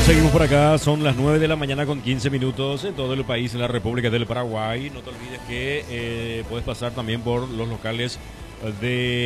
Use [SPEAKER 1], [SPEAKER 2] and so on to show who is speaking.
[SPEAKER 1] Seguimos por acá, son las 9 de la mañana con 15 minutos en todo el país, en la República del Paraguay. No te olvides que puedes pasar también por los locales de